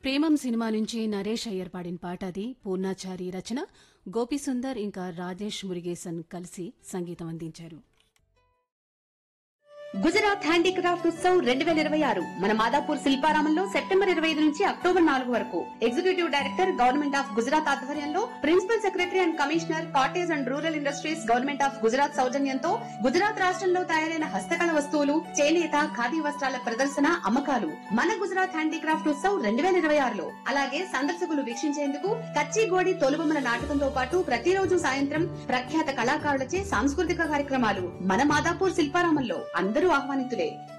Premam cinema నుంచి నరేష్ అయ్యర్ పాడిన పాట అది. పూర్ణాచారి రచన, గోపీసుందర్ ఇంకా రాజేష్ మురుగేసన్ కలిసి సంగీతం అందించారు. గుజరాత్ హ్యాండీక్రాఫ్ట్ ఉత్సవ్ 2026 మన మాదాపూర్ శిల్పారామంలో సెప్టెంబర్ 25 నుంచి అక్టోబర్ 4 వరకు executive director government of Gujarat ఆధ్వర్యంలో principal secretary and commissioner cottage and rural industries government of Gujarat సౌజన్యంతో గుజరాత్ రాష్ట్రంలో తయారైన హస్తకళ వస్తువులు, చేనేత, ఖాదీ వస్త్రాల ప్రదర్శన, అమ్మకాలు మన గుజరాత్ హ్యాండీక్రాఫ్ట్ ఉత్సవ్ 2026లో. అలాగే సందర్శకులు వీక్షించేందుకు కచ్చిగోడి తోలుబొమ్మల నాటకంతో పాటు ప్రతిరోజు సాయంత్రం ప్రఖ్యాత కళాకారులచే సాంస్కృతిక కార్యక్రమాలు మన మాదాపూర్ శిల్పారామంలో. అందరూ ఆహ్వానితులే.